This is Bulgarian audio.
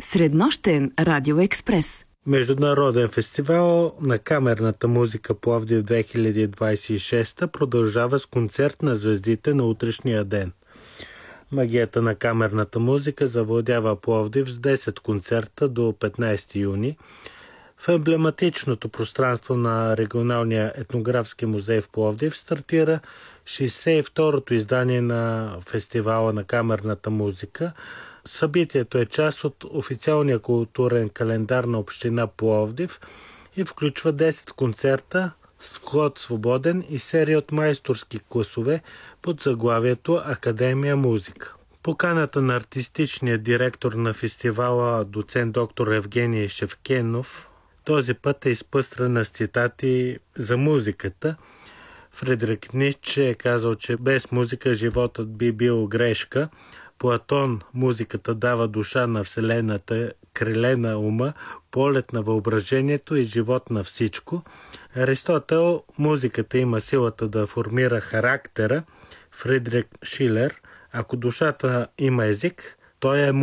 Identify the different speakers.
Speaker 1: Среднощен радиоекспрес.
Speaker 2: Международен фестивал на камерната музика Пловдив 2026 продължава с концерт на звездите на утрешния ден. Магията на камерната музика завладява Пловдив с 10 концерта до 15 юни. В емблематичното пространство на регионалния етнографски музей в Пловдив стартира 62-то издание на фестивала на камерната музика. Събитието е част от официалния културен календар на община Пловдив и включва 10 концерта с вход свободен и серия от майсторски класове под заглавието Академия музика. Поканата на артистичния директор на фестивала, доцент доктор Евгений Шевкенов, този път е изпъстрена с цитати за музиката. Фридрих Ницше е казал, че без музика животът би бил грешка. Платон: музиката дава душа на вселената, криле на ума, полет на въображението и живот на всичко. Аристотел: музиката има силата да формира характера. Фридрих Шилер: ако душата има език, той е